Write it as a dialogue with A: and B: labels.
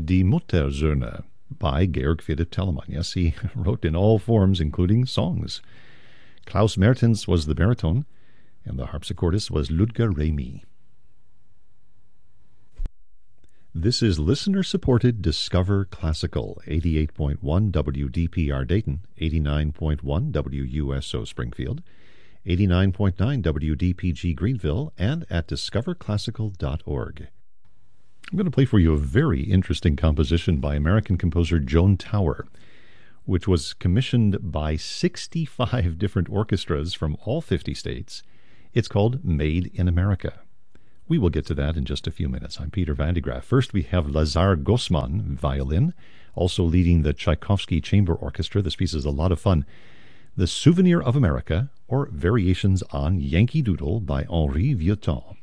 A: Die Muttersöhne by Georg Philipp Telemann. Yes, he wrote in all forms, including songs. Klaus Mertens was the baritone, and the harpsichordist was Ludger Remy. This is listener-supported Discover Classical, 88.1 WDPR Dayton, 89.1 WUSO Springfield, 89.9 WDPG Greenville, and at discoverclassical.org. I'm going to play for you a very interesting composition by American composer Joan Tower, which was commissioned by 65 different orchestras from all 50 states. It's called Made in America. We will get to that in just a few minutes. I'm Peter Van de Graaff. First, we have Lazar Gosman, violin, also leading the Tchaikovsky Chamber Orchestra. This piece is a lot of fun. The Souvenir of America, or Variations on Yankee Doodle by Henri Vieuxtemps.